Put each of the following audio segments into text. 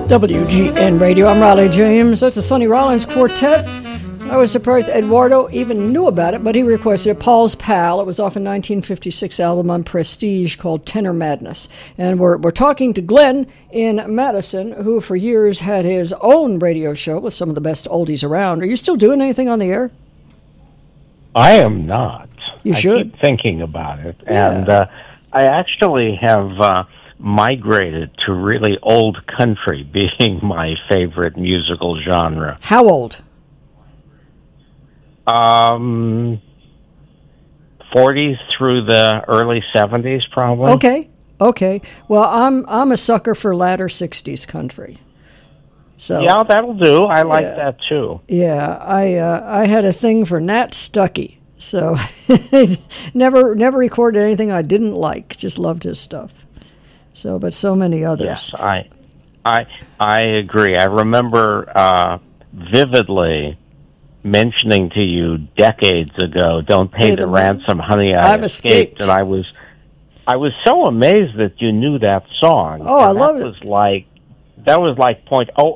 WGN Radio. I'm Riley James. That's the Sonny Rollins Quartet. I was surprised Eduardo even knew about it, but he requested it. Paul's Pal. It was off a 1956 album on Prestige called Tenor Madness. And we're talking to Glenn in Madison, who for years had his own radio show with some of the best oldies around. Are you still doing anything on the air? I am not. You should. I keep thinking about it. Yeah. And I actually have migrated to really old country being my favorite musical genre. How old? 40s through the early 70s, probably. Okay. Well, I'm a sucker for latter 60s country. So yeah, that'll do. I like that too. Yeah, I had a thing for Nat Stuckey. So never recorded anything I didn't like. Just loved his stuff. So, but so many others. Yes, I agree. I remember vividly mentioning to you decades ago, "Don't pay the ransom, honey, I've escaped." And I was so amazed that you knew that song. Oh, I love it. That was like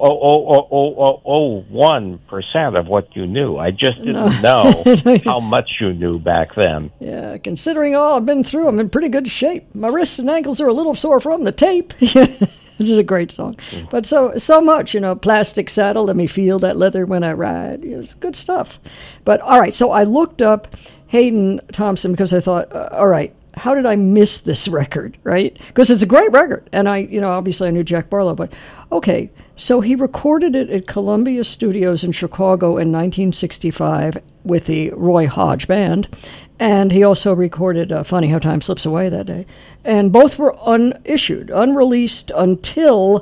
0.00001% of what you knew. I just didn't know how much you knew back then. Yeah, considering all I've been through, I'm in pretty good shape. My wrists and ankles are a little sore from the tape. Which is a great song. But so much, Plastic Saddle, let me feel that leather when I ride. It's good stuff. But, all right, so I looked up Hayden Thompson because I thought, all right, how did I miss this record, right? Because it's a great record. And obviously I knew Jack Barlow, but okay. So he recorded it at Columbia Studios in Chicago in 1965 with the Roy Hodge Band. And he also recorded Funny How Time Slips Away that day. And both were unissued, unreleased until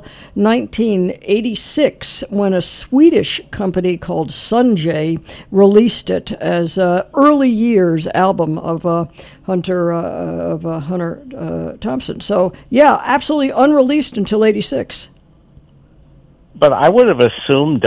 1986 when a Swedish company called Sunjay released it as early years album of Hunter Thompson. So, yeah, absolutely unreleased until 86. But I would have assumed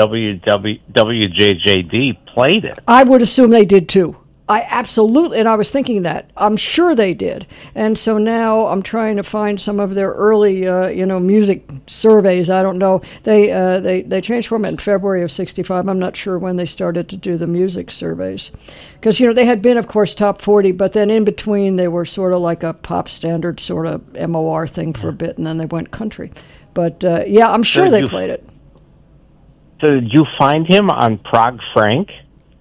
WJJD played it. I would assume they did too. I absolutely, and I was thinking that. I'm sure they did. And so now I'm trying to find some of their early, music surveys. I don't know. They changed format in February of 65. I'm not sure when they started to do the music surveys. Because, they had been, of course, top 40, but then in between they were sort of like a pop standard sort of MOR thing for a bit, and then they went country. But, I'm sure they played it. So did you find him on Prague Frank?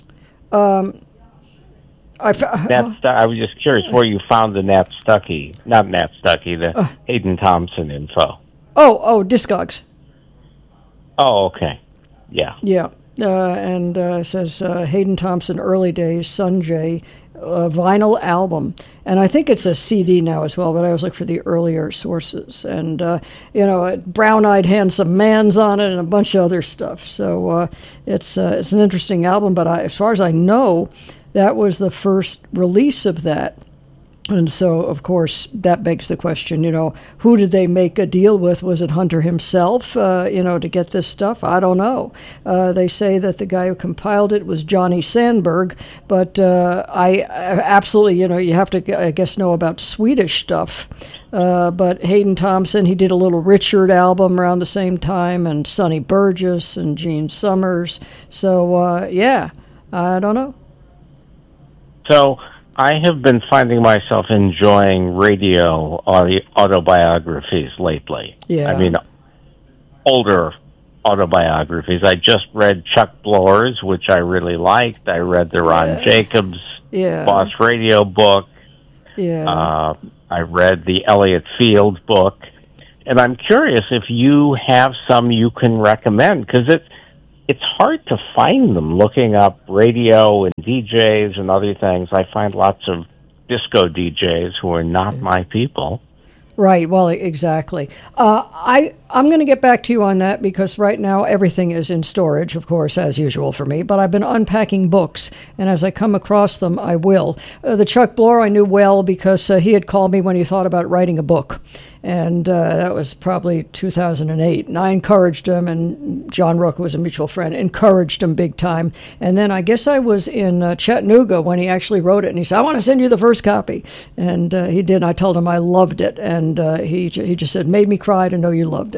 I was just curious where you found the Nat Stuckey, not Nat Stuckey, the Hayden Thompson info. Oh, Discogs. Oh, okay. Yeah. Yeah. And it says Hayden Thompson, early days, Sunjay, vinyl album. And I think it's a CD now as well, but I always look for the earlier sources. And, Brown-Eyed Handsome Man's on it and a bunch of other stuff. So it's an interesting album, but as far as I know, that was the first release of that. And so, of course, that begs the question, who did they make a deal with? Was it Hunter himself, to get this stuff? I don't know. They say that the guy who compiled it was Johnny Sandberg, but I absolutely, you have to, I guess, know about Swedish stuff. But Hayden Thompson, he did a Little Richard album around the same time, and Sonny Burgess and Gene Summers. So, I don't know. So I have been finding myself enjoying radio autobiographies lately. Yeah. I mean, older autobiographies. I just read Chuck Blor's, which I really liked. I read the Ron Jacobs Boss Radio book. Yeah. I read the Elliott Field book. And I'm curious if you have some you can recommend, because it's hard to find them looking up radio and DJs and other things. I find lots of disco DJs who are not my people. Right. Well, exactly. I'm going to get back to you on that because right now everything is in storage, of course, as usual for me. But I've been unpacking books, and as I come across them, I will. The Chuck Blor I knew well because he had called me when he thought about writing a book. And that was probably 2008. And I encouraged him, and John Rook, who was a mutual friend, encouraged him big time. And then I guess I was in Chattanooga when he actually wrote it, and he said, I want to send you the first copy. And he did, and I told him I loved it. And he just said, made me cry to know you loved it.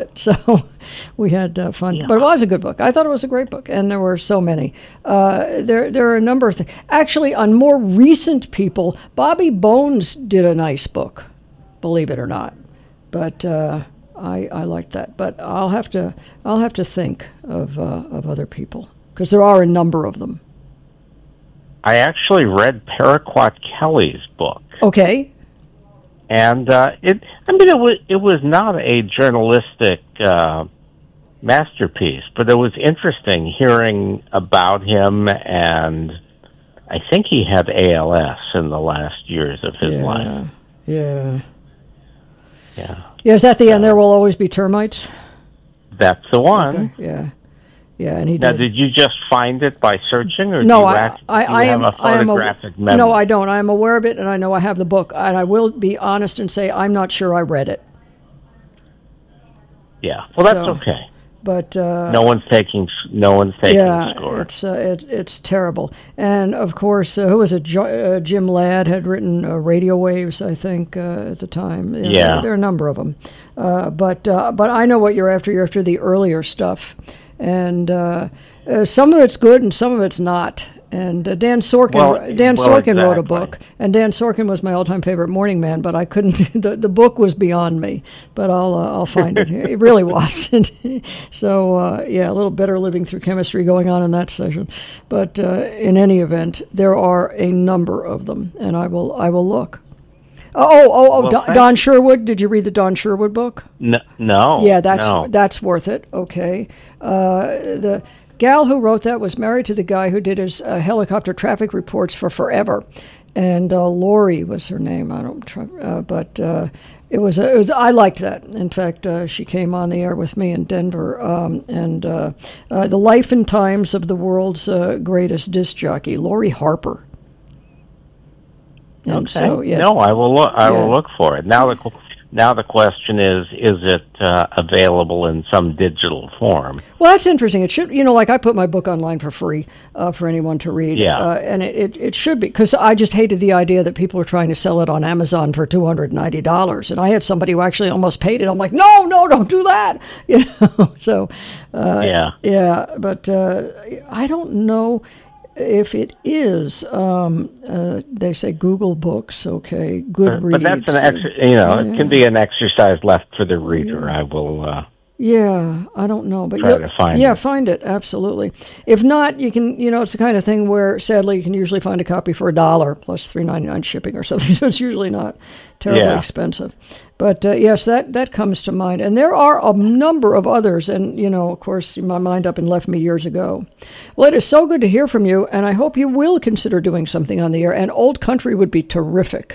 it. So we had fun. Yeah. But it was a good book. I thought it was a great book, and there were so many. There are a number of things. Actually, on more recent people, Bobby Bones did a nice book, believe it or not. But I liked that. But I'll have to think of other people, because there are a number of them. I actually read Paraquat Kelly's book. Okay. And it was not a journalistic masterpiece, but it was interesting hearing about him, and I think he had ALS in the last years of his life. Yeah. Yeah. Yeah, is that the end? There will always be termites. That's the one. Okay. Yeah, and he Now, did. did you just find it by searching, or No, do you I have am. a photographic memory? No, I don't. I am aware of it, and I know I have the book. And I will be honest and say I'm not sure I read it. Yeah. Well, that's okay. But no one's taking the score. It's terrible. And of course, who was it? Jim Ladd had written Radio Waves, I think, at the time. Yeah. There are a number of them. But I know what you're after. You're after the earlier stuff, and some of it's good and some of it's not. And Dan Sorkin wrote a book, and Dan Sorkin was my all-time favorite morning man. But I couldn't. The book was beyond me. But I'll find it. It really was. So a little better living through chemistry going on in that session. But in any event, there are a number of them, and I will look. Don Sherwood. Did you read the Don Sherwood book? No. Yeah, that's worth it. Okay. The gal who wrote that was married to the guy who did his helicopter traffic reports for forever, and Lori was her name. I don't try, but it was. I liked that. In fact, she came on the air with me in Denver, and the life and times of the world's greatest disc jockey, Lori Harper. And okay. So, yeah. No, I will look. I will look for it. Now the question is it available in some digital form? Well, that's interesting. It should, like I put my book online for free for anyone to read. Yeah. And it should be, because I just hated the idea that people were trying to sell it on Amazon for $290. And I had somebody who actually almost paid it. I'm like, no, don't do that. So, yeah. But I don't know if it is. They say Google Books, okay, Goodreads. But that's it can be an exercise left for the reader. I will. I don't know, but try to find it. Find it, absolutely. If not, you can. It's the kind of thing where sadly you can usually find a copy for $1 plus $3.99 shipping or something. So it's usually not terribly expensive. But yes, that comes to mind, and there are a number of others. And of course, my mind up and left me years ago. Well, it is so good to hear from you, and I hope you will consider doing something on the air. And Old Country would be terrific.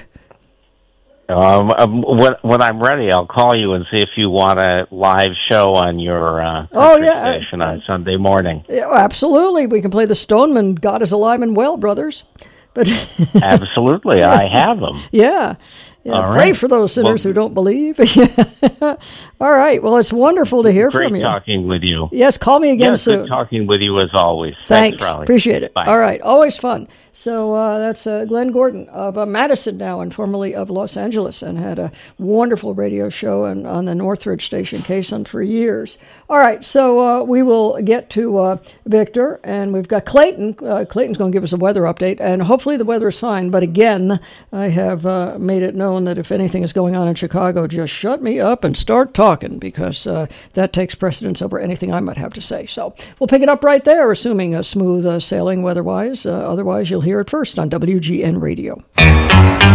When I'm ready, I'll call you and see if you want a live show on your station on Sunday morning. Yeah, absolutely. We can play the Stoneman, God is Alive and Well, brothers. But absolutely, I have them. Yeah. Pray for those sinners who don't believe. All right. Well, it's wonderful to hear from you. Great talking with you. Yes, call me again soon. Good talking with you as always. Thanks Riley. Appreciate it. Bye. All right. Always fun. So that's Glenn Gordon of Madison now, and formerly of Los Angeles, and had a wonderful radio show on the Northridge station, KSUN, for years. All right. So we will get to Victor, and we've got Clayton. Clayton's going to give us a weather update, and hopefully the weather is fine. But again, I have made it known that if anything is going on in Chicago, just shut me up and start talking, because that takes precedence over anything I might have to say. So we'll pick it up right there, assuming a smooth sailing weather-wise. Otherwise, you'll hear it first on WGN Radio.